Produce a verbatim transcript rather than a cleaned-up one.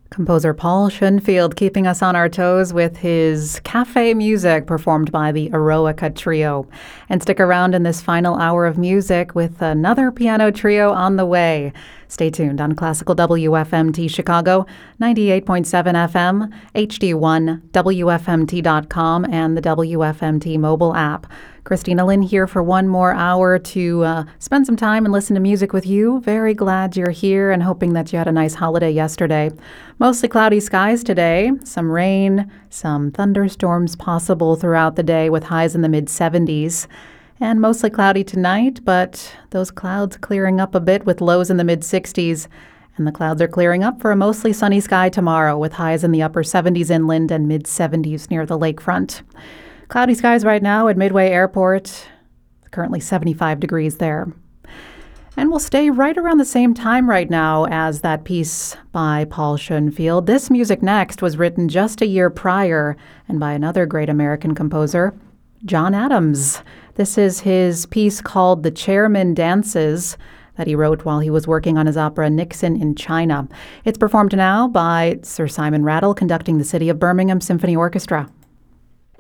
Composer Paul Schoenfield keeping us on our toes with his cafe music performed by the Eroica Trio. And stick around in this final hour of music with another piano trio on the way. Stay tuned on Classical W F M T Chicago, ninety-eight point seven F M, H D one, W F M T dot com, and the W F M T mobile app. Christina Lynn here for one more hour to uh, spend some time and listen to music with you. Very glad you're here and hoping that you had a nice holiday yesterday. Mostly cloudy skies today, some rain, some thunderstorms possible throughout the day with highs in the mid seventies. And mostly cloudy tonight, but those clouds clearing up a bit with lows in the mid sixties. And the clouds are clearing up for a mostly sunny sky tomorrow with highs in the upper seventies inland and mid seventies near the lakefront. Cloudy skies right now at Midway Airport, currently seventy-five degrees there. And we'll stay right around the same time right now as that piece by Paul Schoenfield. This music next was written just a year prior and by another great American composer, John Adams. This is his piece called The Chairman Dances that he wrote while he was working on his opera Nixon in China. It's performed now by Sir Simon Rattle conducting the City of Birmingham Symphony Orchestra.